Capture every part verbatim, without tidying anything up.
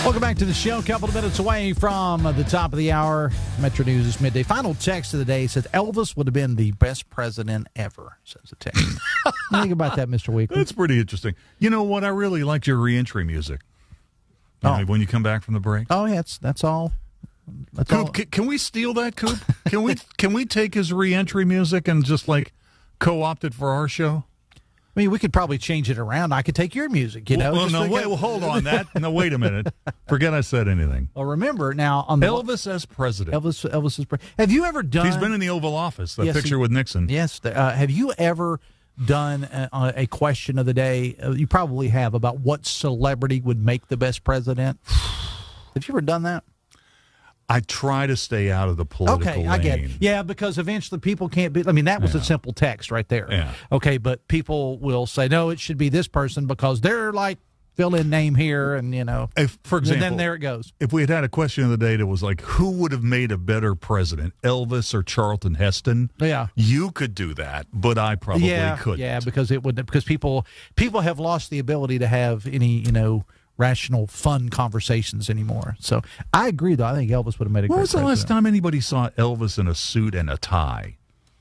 Welcome back to the show. A couple of minutes away from the top of the hour. Metro News is midday. Final text of the day says Elvis would have been the best president ever, says the text. What do you think about that, Mister Weekly? That's pretty interesting. You know what? I really liked your reentry music. You Oh. know, when you come back from the break. Oh, yeah, that's, that's all. That's all. Coop, can, can we steal that, Coop? Can we can we take his reentry music and just, like, co-opt it for our show? I mean, we could probably change it around. I could take your music, you know. Well, just no, to wait, get- well, hold on. That no, wait a minute. Forget I said anything. Well, remember, now, on the Elvis as president. Elvis, Elvis is. Pre- have you ever done. He's been in the Oval Office, that Yes, picture he- with Nixon. Yes. Uh, have you ever done a, a question of the day? Uh, you probably have, about what celebrity would make the best president. Have you ever done that? I try to stay out of the political Okay, I get it. lane. Yeah, because eventually people can't be. I mean, that was Yeah. a simple text right there. Yeah. Okay, but people will say, no, it should be this person because they're like fill in name here, and, you know. If, for example, and then there it goes. if we had had a question of the day that was like, who would have made a better president, Elvis or Charlton Heston? Yeah. You could do that, but I probably yeah, couldn't. yeah, because it would because people people have lost the ability to have any, you know, rational, fun conversations anymore. So I agree, though. I think Elvis would have made a When great was the president. last time anybody saw Elvis in a suit and a tie?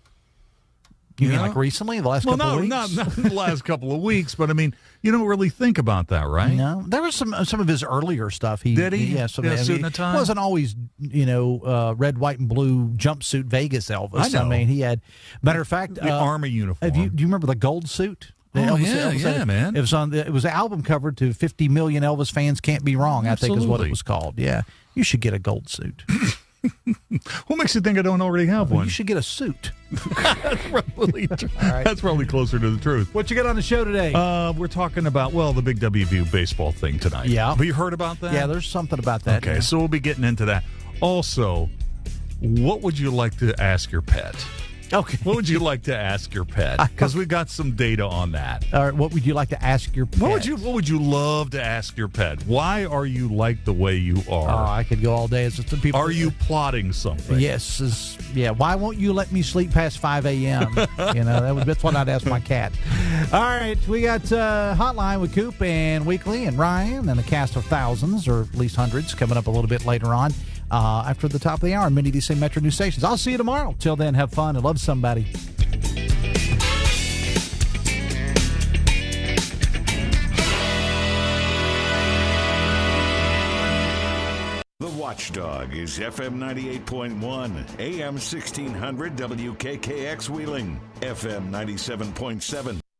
You mean know? like recently, the last Well, couple no, of weeks? not, not in the last couple of weeks, but I mean, you don't really think about that, right? No, there was some some of his earlier stuff. He Did he? Yeah, some Yeah, of suit he and a tie? wasn't always, you know, uh, red, white, and blue jumpsuit Vegas Elvis. I know. mean, he had. Matter of fact, The uh, army uniform. Have you do you remember the gold suit? The Oh, Elvis- yeah, Elvis yeah, had- man. It was on. The, it was an album cover to fifty million Elvis fans can't be wrong. I think is what Absolutely. it was called. Yeah, you should get a gold suit. What makes you think I don't already have one? You should get a suit. That's probably, right. that's probably closer to the truth. What you got on the show today? Uh, we're talking about, well, the big W V U baseball thing tonight. Yeah. Have you heard about that? yeah, there's something about that. Okay, yeah. so we'll be getting into that. Also, what would you like to ask your pet? Okay. What would you like to ask your pet? Because we've got some data on that. All right, what would you like to ask your pet? What would you What would you love to ask your pet? Why are you like the way you Oh, are? I could go all day. It's just the people. are you plotting something? Yes, is, yeah. Why won't you let me sleep past five a.m.? You know, that would, that's what I'd ask my cat. All right, we got uh, Hotline with Coop and Weekly and Ryan and a cast of thousands, or at least hundreds, coming up a little bit later on uh, after the top of the hour. Many of these same Metro News stations. I'll see you tomorrow. Till then, have fun and love somebody. The Watchdog is F M ninety-eight point one, A M sixteen hundred W K K X Wheeling, F M ninety-seven point seven.